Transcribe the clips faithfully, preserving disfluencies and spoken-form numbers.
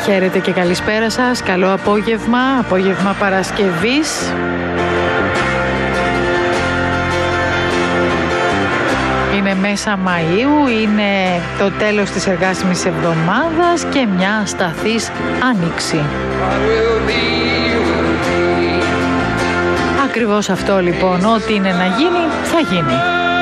Χαίρετε και καλησπέρα σας. Καλό απόγευμα, απόγευμα Παρασκευής. Είναι μέσα Μαΐου, είναι το τέλος της εργάσιμης εβδομάδας και μια σταθής άνοιξη. Ακριβώς αυτό λοιπόν, ό,τι είναι να γίνει, θα γίνει.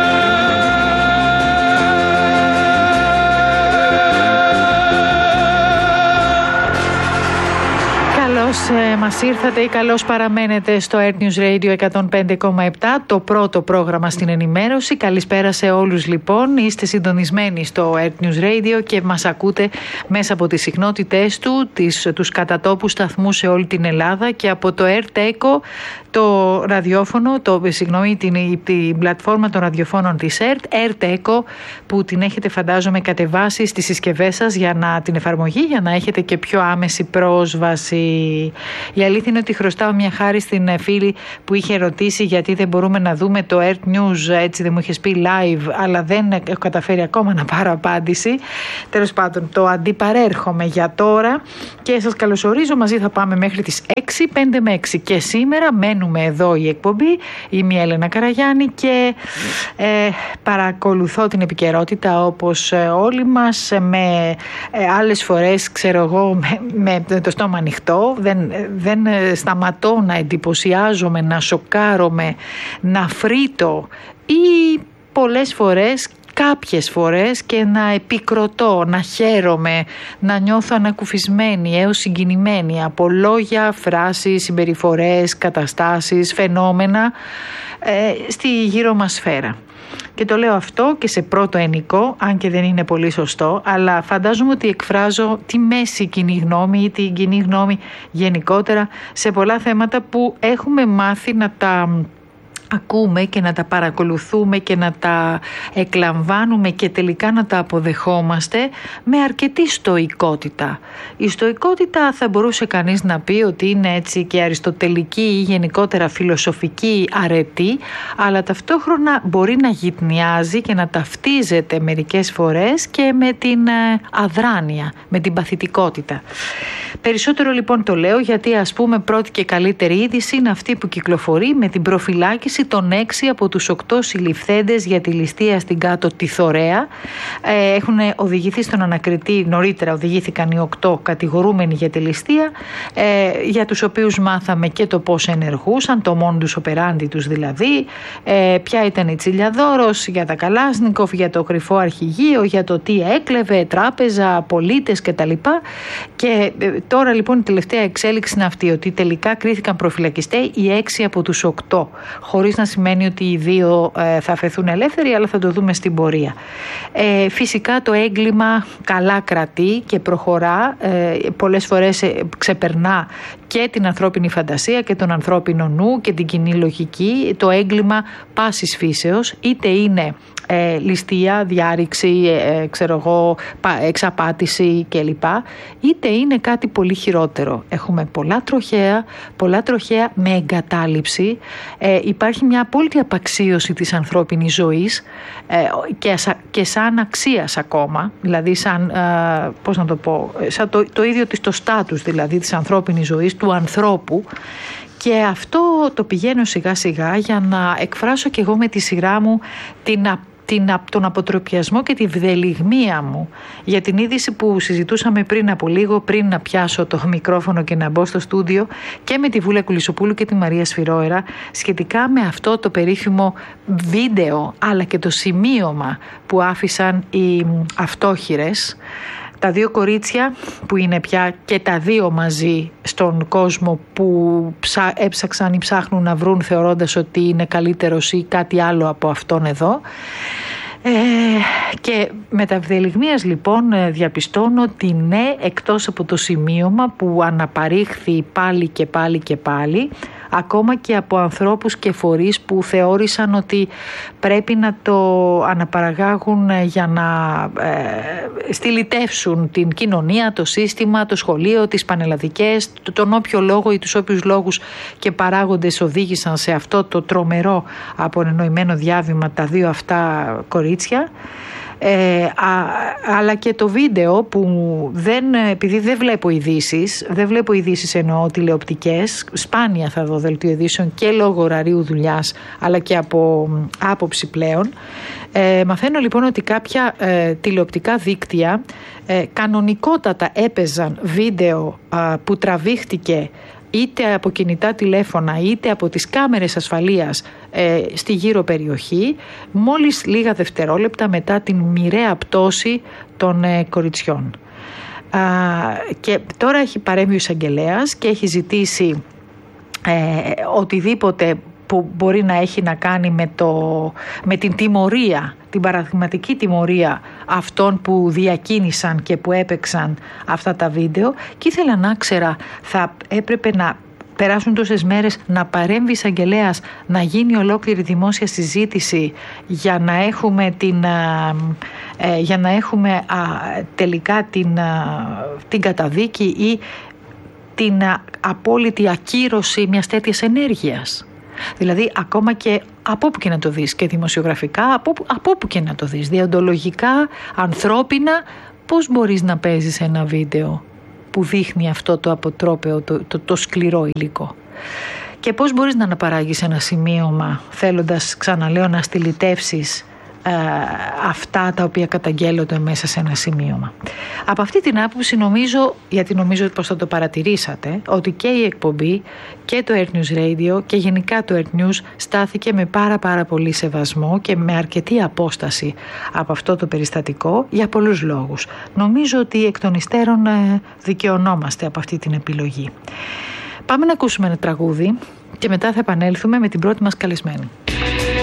Καλώς ε, μας ήρθατε ή καλώς παραμένετε στο Earth News Radio εκατόν πέντε κόμμα επτά, το πρώτο πρόγραμμα στην ενημέρωση. Καλησπέρα σε όλους λοιπόν. Είστε συντονισμένοι στο Earth News Radio και μας ακούτε μέσα από τις συχνότητές του, τις, τους κατατόπους σταθμούς σε όλη την Ελλάδα και από το Earth Echo, το ραδιόφωνο, το, συγγνώμη, την, την πλατφόρμα των ραδιοφώνων της Earth, Earth Echo, που την έχετε φαντάζομαι κατεβάσει στις συσκευές σας για να την εφαρμογή, για να έχετε και πιο άμεση πρόσβαση. Η αλήθεια είναι ότι χρωστάω μια χάρη στην φίλη που είχε ρωτήσει γιατί δεν μπορούμε να δούμε το Earth News, έτσι δεν μου είχες πει live, αλλά δεν έχω καταφέρει ακόμα να πάρω απάντηση. Τέλος πάντων, το αντιπαρέρχομαι για τώρα και σας καλωσορίζω. Μαζί θα πάμε μέχρι τις έξι, πέντε με έξι και σήμερα μένουμε εδώ η εκπομπή. Είμαι η Έλενα Καραγιάννη και ε, παρακολουθώ την επικαιρότητα όπως όλοι μας, με ε, άλλες φορές ξέρω εγώ με, με το στόμα ανοιχτό. Δεν, δεν σταματώ να εντυπωσιάζομαι, να σοκάρομαι, να φρύτω ή πολλές φορές, κάποιες φορές και να επικροτώ, να χαίρομαι, να νιώθω ανακουφισμένη έως συγκινημένη από λόγια, φράσεις, συμπεριφορές, καταστάσεις, φαινόμενα ε, στη γύρω μας σφαίρα. Και το λέω αυτό και σε πρώτο ενικό, αν και δεν είναι πολύ σωστό, αλλά φαντάζομαι ότι εκφράζω τη μέση κοινή γνώμη ή την κοινή γνώμη γενικότερα σε πολλά θέματα που έχουμε μάθει να τα ακούμε και να τα παρακολουθούμε και να τα εκλαμβάνουμε και τελικά να τα αποδεχόμαστε με αρκετή στοικότητα. Η στοικότητα θα μπορούσε κανείς να πει ότι είναι έτσι και αριστοτελική ή γενικότερα φιλοσοφική αρετή, αλλά ταυτόχρονα μπορεί να γυτνιάζει και να ταυτίζεται μερικές φορές και με την αδράνεια, με την παθητικότητα. Περισσότερο λοιπόν το λέω γιατί ας πούμε πρώτη και καλύτερη είδηση είναι αυτή που κυκλοφορεί με την προφυλάκηση των έξι από τους οκτώ συλληφθέντες για τη ληστεία στην Κάτω τη Θωρέα. Ε, έχουν οδηγηθεί στον ανακριτή, νωρίτερα οδηγήθηκαν οι οκτώ κατηγορούμενοι για τη ληστεία, ε, για τους οποίους μάθαμε και το πώς ενεργούσαν, το modus operandi τους δηλαδή, ε, ποια ήταν η Τσιλιαδόρος, για τα Καλάσνικοφ, για το κρυφό αρχηγείο, για το τι έκλεβε, τράπεζα, πολίτες κτλ. Και ε, τώρα λοιπόν η τελευταία εξέλιξη είναι αυτή, ότι τελικά κρίθηκαν προφυλακιστές οι έξι από τους οκτώ, χωρίς να σημαίνει ότι οι δύο ε, θα αφαιθούν ελεύθεροι, αλλά θα το δούμε στην πορεία. Ε, φυσικά το έγκλημα καλά κρατεί και προχωρά, ε, πολλές φορές ε, ξεπερνά και την ανθρώπινη φαντασία και τον ανθρώπινο νου και την κοινή λογική. Το έγκλημα πάσης φύσεως, είτε είναι ε, ληστεία, διάρρηξη, ε, ξέρω εγώ, εξαπάτηση κλπ, είτε είναι κάτι πολύ χειρότερο. Έχουμε πολλά τροχαία, πολλά τροχαία με εγκατάλειψη. Ε, υπάρχει μια απόλυτη απαξίωση της ανθρώπινης ζωής ε, και, και σαν αξίας ακόμα, δηλαδή σαν, ε, πώς να το πω, σαν το, το ίδιο της το στάτους δηλαδή της ανθρώπινης ζωής, του ανθρώπου. Και αυτό το πηγαίνω σιγά σιγά για να εκφράσω και εγώ με τη σειρά μου την την, τον αποτροπιασμό και τη βδελιγμία μου για την είδηση που συζητούσαμε πριν από λίγο, πριν να πιάσω το μικρόφωνο και να μπω στο στούντιο, και με τη Βούλα Κουλισσοπούλου και τη Μαρία Σφυρόερα, σχετικά με αυτό το περίφημο βίντεο αλλά και το σημείωμα που άφησαν οι αυτόχειρες, τα δύο κορίτσια που είναι πια και τα δύο μαζί στον κόσμο, που έψαξαν ή ψάχνουν να βρουν θεωρώντας ότι είναι καλύτερος ή κάτι άλλο από αυτόν εδώ. Ε, και με τα ευδελιγμίας λοιπόν διαπιστώνω ότι ναι, εκτός από το σημείωμα που αναπαρήχθη πάλι και πάλι και πάλι, ακόμα και από ανθρώπους και φορείς που θεώρησαν ότι πρέπει να το αναπαραγάγουν για να ε, στυλιτεύσουν την κοινωνία, το σύστημα, το σχολείο, τις πανελλαδικές, τον όποιο λόγο ή τους όποιους λόγους και παράγοντες οδήγησαν σε αυτό το τρομερό απονενοημένο διάβημα τα δύο αυτά κορίτσια. Ε, α, αλλά και το βίντεο που δεν, επειδή δεν βλέπω ειδήσεις, δεν βλέπω ειδήσεις εννοώ τηλεοπτικές, σπάνια θα δω δελτίο ειδήσεων και λόγω ωραρίου δουλειάς αλλά και από άποψη πλέον. Ε, μαθαίνω λοιπόν ότι κάποια ε, τηλεοπτικά δίκτυα ε, κανονικότατα έπαιζαν βίντεο α, που τραβήχτηκε είτε από κινητά τηλέφωνα είτε από τις κάμερες ασφαλείας ε, στη γύρω περιοχή, μόλις λίγα δευτερόλεπτα μετά την μοιραία πτώση των ε, κοριτσιών. Α, και τώρα έχει παρέμβει ο εισαγγελέας και έχει ζητήσει ε, οτιδήποτε που μπορεί να έχει να κάνει με, το, με την τιμωρία, την παραδειγματική τιμωρία αυτών που διακίνησαν και που έπαιξαν αυτά τα βίντεο, και ήθελα να ξέρα, θα έπρεπε να περάσουν τόσες μέρες να παρέμβει εισαγγελέας, να γίνει ολόκληρη δημόσια συζήτηση για να έχουμε, την, ε, για να έχουμε α, τελικά την, α, την καταδίκη ή την α, απόλυτη ακύρωση μιας τέτοιας ενέργειας. Δηλαδή ακόμα και από όπου και να το δεις, και δημοσιογραφικά, από, από όπου και να το δεις, διοντολογικά, ανθρώπινα, πώς μπορείς να παίζεις ένα βίντεο που δείχνει αυτό το αποτρόπαιο, το, το, το σκληρό υλικό, και πώς μπορείς να αναπαράγεις ένα σημείωμα θέλοντας, ξαναλέω, να στυλιτεύσεις ε, αυτά τα οποία καταγγέλλονται μέσα σε ένα σημείωμα. Από αυτή την άποψη νομίζω, γιατί νομίζω πως θα το παρατηρήσατε, ότι και η εκπομπή και το Earth News Radio και γενικά το Earth News στάθηκε με πάρα πάρα πολύ σεβασμό και με αρκετή απόσταση από αυτό το περιστατικό για πολλούς λόγους. Νομίζω ότι εκ των υστέρων ε, δικαιωνόμαστε από αυτή την επιλογή. Πάμε να ακούσουμε ένα τραγούδι και μετά θα επανέλθουμε με την πρώτη μας καλεσμένη.